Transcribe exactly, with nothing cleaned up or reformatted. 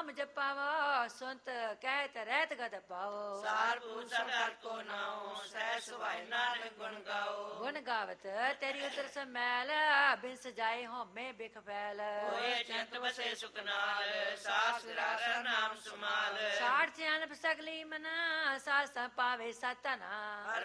ਨਾਮ ਜਪਾਵੋ ਸੁਨਤ ਕਹਿਤ ਰਹਿਤ ਗਦ ਪਾਵੋ ਸਾਰ ਪੂਸਣ ਹਰ ਕੋ ਨਾਉ ਸਹਿ ਸੁਭਾਇ ਨਾਨਕ ਗੁਣ ਗਾਓ ਗੁਣ ਗਾਵਤ ਤੇਰੀ ਉਤਰ ਸਮੈਲ ਬਿਨ ਸਜਾਏ ਹੋਮੇ ਬਿਖ ਫੈਲ ਹੋਏ ਚਿੰਤ ਵਸੇ ਸੁਖ ਨਾਲ ਸਾਸ ਰਾਸਾ ਨਾਮ ਸੁਮਾਲ ਸਾੜ ਸਿਆਣਪ ਸਗਲੀ ਮਨ ਸਾਸ ਪਾਵੇ ਸਤਨਾ